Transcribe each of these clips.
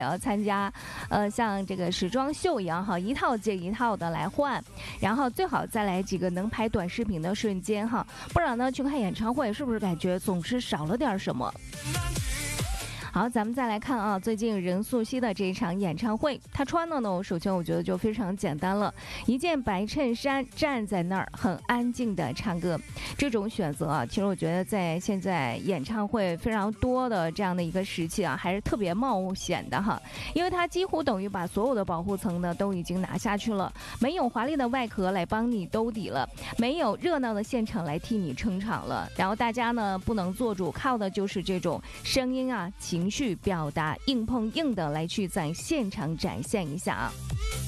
要参加，像这个时装秀一样哈，一套接一套的来换，然后最好再来几个能拍短视频的瞬间哈，不然呢，去看演唱会是不是感觉总是少了点什么？好，咱们再来看啊，最近任素汐的这一场演唱会，她穿的呢，首先我觉得就非常简单了，一件白衬衫，站在那儿很安静的唱歌。这种选择啊，其实我觉得在现在演唱会非常多的这样的一个时期啊，还是特别冒险的哈，因为它几乎等于把所有的保护层呢都已经拿下去了，没有华丽的外壳来帮你兜底了，没有热闹的现场来替你撑场了，然后大家呢不能做主，靠的就是这种声音啊、情绪表达，硬碰硬的来去在现场展现一下啊。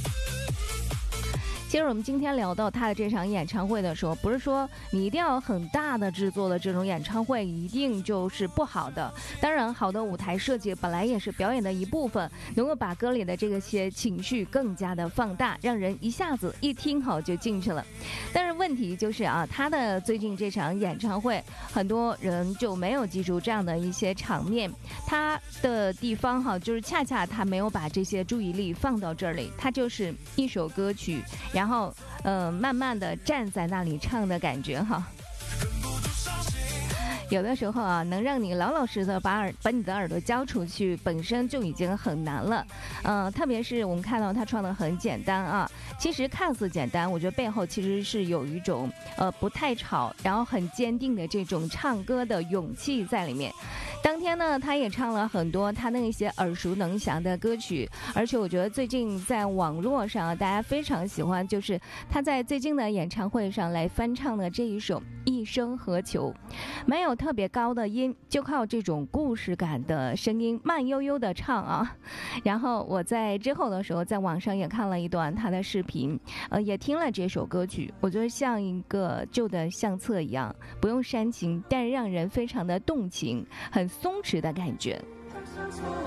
其实我们今天聊到他的这场演唱会的时候，不是说你一定要很大的制作的这种演唱会一定就是不好的，当然好的舞台设计本来也是表演的一部分，能够把歌里的这些情绪更加的放大，让人一下子一听好就进去了。但是问题就是啊，他的最近这场演唱会很多人就没有记住这样的一些场面，他的地方哈，就是恰恰他没有把这些注意力放到这里，他就是一首歌曲，然后慢慢的站在那里唱的感觉哈。有的时候啊，能让你老老实实的把你的耳朵交出去，本身就已经很难了。特别是我们看到他唱的很简单啊，其实看似简单，我觉得背后其实是有一种不太吵，然后很坚定的这种唱歌的勇气在里面。当天呢，他也唱了很多他那些耳熟能详的歌曲，而且我觉得最近在网络上大家非常喜欢，就是他在最近的演唱会上来翻唱的这一首《一生何求》，没有特别高的音，就靠这种故事感的声音慢悠悠的唱啊。然后我在之后的时候在网上也看了一段他的视频，也听了这首歌曲，我觉得像一个旧的相册一样，不用煽情，但是让人非常的动情，很松弛的感觉。